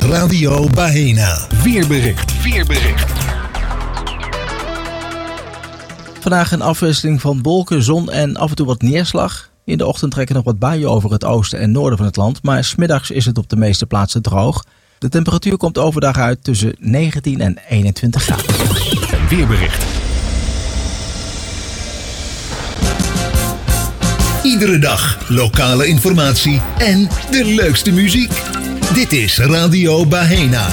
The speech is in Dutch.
Radio Bahena. Weerbericht. Vandaag een afwisseling van wolken, zon en af en toe wat neerslag. In de ochtend trekken nog wat buien over het oosten en noorden van het land, maar 's middags is het op de meeste plaatsen droog. De temperatuur komt overdag uit tussen 19 en 21 graden. Een weerbericht. Iedere dag lokale informatie en de leukste muziek. Dit is Radio Bahena.